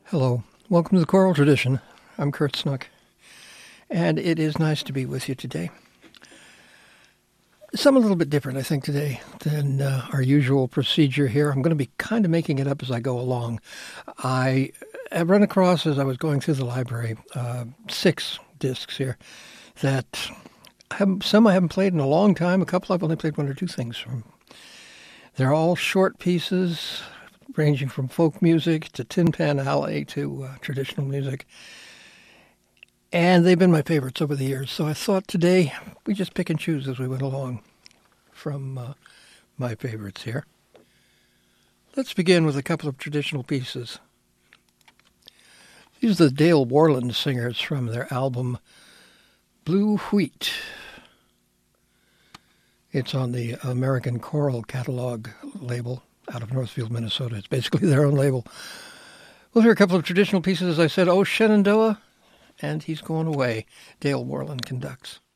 Hello. Welcome to the Choral Tradition. I'm Kurt Snook, and it is nice to be with you today. Something a little bit different, I think, today than our usual procedure here. I'm going to be kind of making it up as I go along. I have run across, as I was going through the library, 6 discs here that some I haven't played in a long time. A couple I've only played 1 or 2 things from. They're all short pieces, ranging from folk music to Tin Pan Alley to traditional music. And they've been my favorites over the years. So I thought today we just pick and choose as we went along from my favorites here. Let's begin with a couple of traditional pieces. These are the Dale Worland Singers from their album Blue Wheat. It's on the American Choral Catalog label out of Northfield, Minnesota. It's basically their own label. We'll hear a couple of traditional pieces, as I said. Oh, Shenandoah, and He's Going Away. Dale Worland conducts.